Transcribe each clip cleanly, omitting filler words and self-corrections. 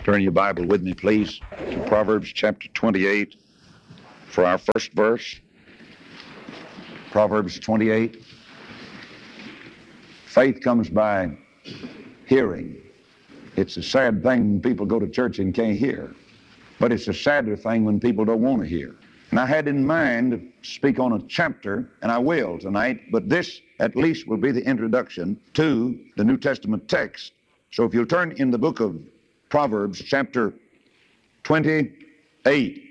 Turn your Bible with me, please, to Proverbs chapter 28 for our first verse. Proverbs 28. Faith comes by hearing. It's a sad thing when people go to church and can't hear, but it's a sadder thing when people don't want to hear. And I had in mind to speak on a chapter, and I will tonight, but this at least will be the introduction to the New Testament text. So if you'll turn in the book of Proverbs chapter 28,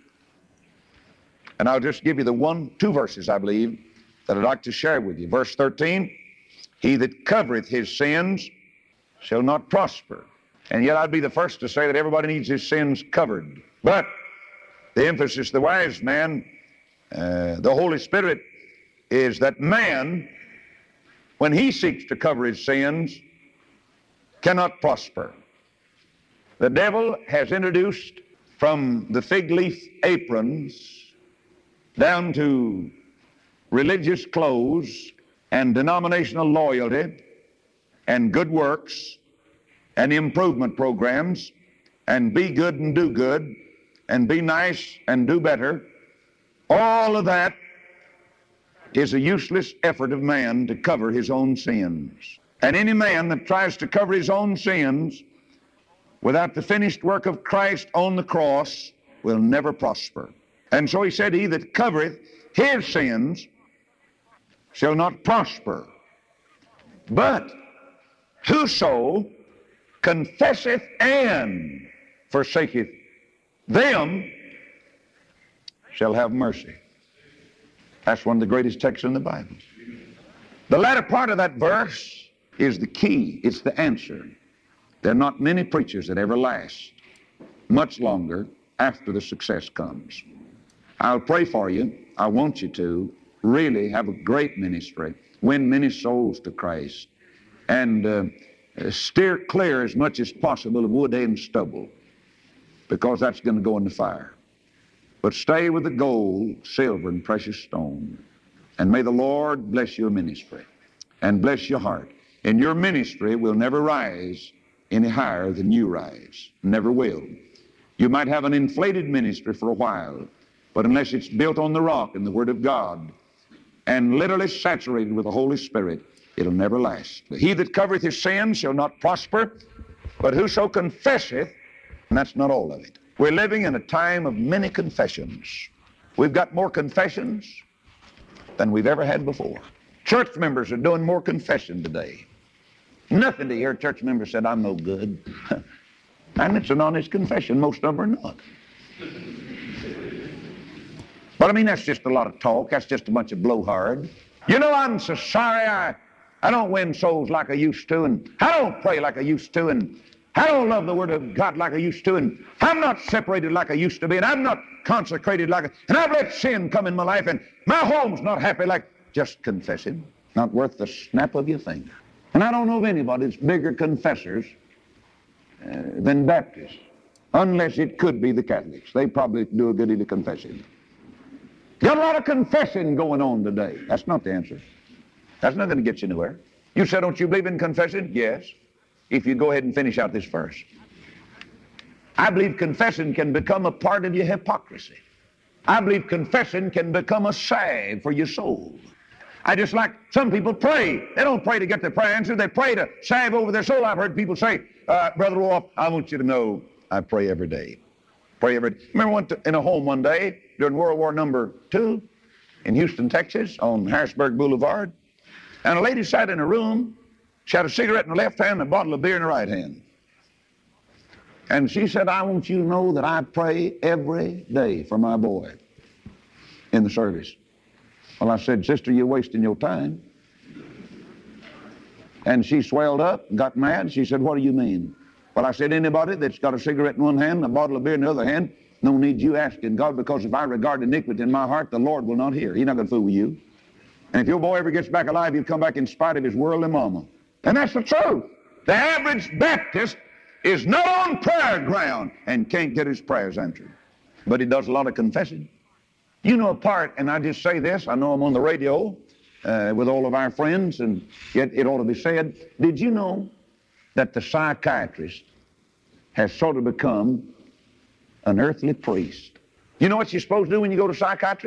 and I'll just give you the two verses, I believe, that I'd like to share with you. Verse 13, he that covereth his sins shall not prosper. And yet I'd be the first to say that everybody needs his sins covered. But the emphasis, the wise man, the Holy Spirit, is that man, when he seeks to cover his sins, cannot prosper. The devil has introduced from the fig leaf aprons down to religious clothes and denominational loyalty and good works and improvement programs and be good and do good and be nice and do better. All of that is a useless effort of man to cover his own sins. And any man that tries to cover his own sins without the finished work of Christ on the cross will never prosper. And so he said, he that covereth his sins shall not prosper. But whoso confesseth and forsaketh them shall have mercy. That's one of the greatest texts in the Bible. The latter part of that verse is the key. It's the answer. There are not many preachers that ever last much longer after the success comes. I'll pray for you. I want you to really have a great ministry, win many souls to Christ, and steer clear as much as possible of wood and stubble, because that's going to go in the fire. But stay with the gold, silver, and precious stone. And may the Lord bless your ministry and bless your heart. And your ministry will never rise any higher than you rise. Never will. You might have an inflated ministry for a while, but unless it's built on the rock and the Word of God and literally saturated with the Holy Spirit, it'll never last. He that covereth his sins shall not prosper, but whoso confesseth, and that's not all of it. We're living in a time of many confessions. We've got more confessions than we've ever had before. Church members are doing more confession today. Nothing to hear church members said, I'm no good. And it's an honest confession. Most of them are not. But I mean, that's just a lot of talk. That's just a bunch of blowhard. You know, I'm so sorry I don't win souls like I used to, and I don't pray like I used to, and I don't love the Word of God like I used to, and I'm not separated like I used to be, and I'm not consecrated and I've let sin come in my life, and my home's not happy like. Just confessing. Not worth the snap of your finger. And I don't know of anybody that's bigger confessors than Baptists, unless it could be the Catholics. They probably do a good deal of confessing. Got a lot of confessing going on today. That's not the answer. That's not going to get you anywhere. You said, don't you believe in confession? Yes. If you go ahead and finish out this verse. I believe confession can become a part of your hypocrisy. I believe confession can become a salve for your soul. I just like some people pray. They don't pray to get their prayer answered. They pray to salve over their soul. I've heard people say, Brother Wolf, I want you to know I pray every day. Pray every day. Remember I went in a home one day during World War II in Houston, Texas on Harrisburg Boulevard. And a lady sat in a room. She had a cigarette in the left hand and a bottle of beer in the right hand. And she said, I want you to know that I pray every day for my boy in the service. Well, I said, sister, you're wasting your time. And she swelled up and got mad. She said, what do you mean? Well, I said, anybody that's got a cigarette in one hand and a bottle of beer in the other hand, no need you asking God, because if I regard iniquity in my heart, the Lord will not hear. He's not going to fool with you. And if your boy ever gets back alive, he'll come back in spite of his worldly mama. And that's the truth. The average Baptist is not on prayer ground and can't get his prayers answered. But he does a lot of confessing. You know a part, and I just say this, I know I'm on the radio with all of our friends, and yet it ought to be said. Did you know that the psychiatrist has sort of become an earthly priest. You know what you're supposed to do when you go to psychiatry?